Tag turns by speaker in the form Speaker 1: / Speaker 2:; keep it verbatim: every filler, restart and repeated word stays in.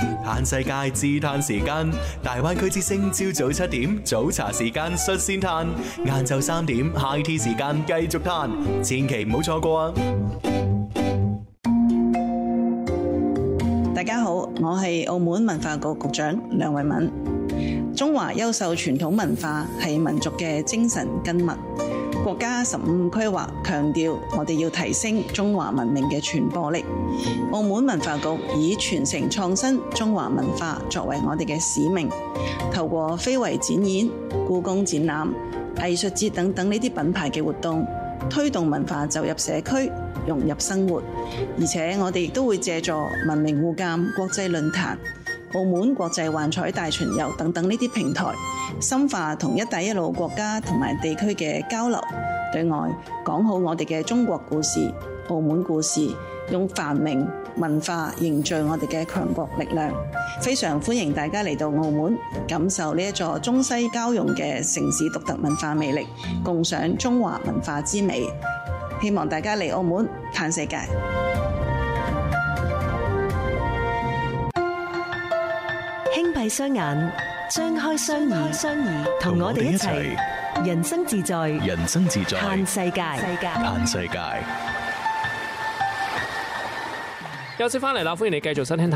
Speaker 1: 嘆世界自嘆時間，大灣區之聲朝早七點早茶時間率先嘆，晏晝三點 high tea 時間繼續嘆，千祈唔好錯過啊！
Speaker 2: 大家好，我係澳門文化局局長梁慧敏。中華優秀傳統文化係民族嘅精神根脈。國家十五規劃強調，我哋要提升中華文明嘅傳播力。澳門文化局以傳承創新中華文化作為我哋嘅使命，透過非遺展演、故宮展覽、藝術節等等呢啲品牌嘅活動，推動文化走入社區，融入生活。而且我哋亦都會借助文明互鑒國際論壇、澳門國際幻彩大巡遊等等呢啲平台，深化同一帶一路國家同埋地區嘅交流，對外講好我哋嘅中國故事、澳門故事，用繁榮文化凝聚我哋嘅強國力量。非常歡迎大家嚟到澳門，感受呢一座中西交融嘅城市獨特文化魅力，共賞中華文化之美。希望大家嚟澳門嘆世界。
Speaker 3: 輕閉雙眼，張開雙耳，雙耳同我哋一齊人生自在，
Speaker 1: 人生自在
Speaker 3: 嘆世界，
Speaker 1: 嘆世界。
Speaker 4: 休息翻嚟啦，歡迎你繼續收聽。